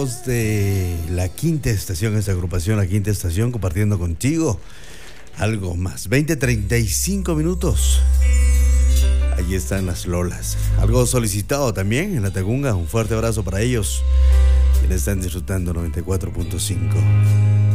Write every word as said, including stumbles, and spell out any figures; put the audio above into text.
De la quinta estación, esta agrupación, la quinta estación, compartiendo contigo algo más. veinte treinta y cinco minutos. Allí están las Lolas. Algo solicitado también en la Tagunga. Un fuerte abrazo para ellos, quienes están disfrutando noventa y cuatro punto cinco.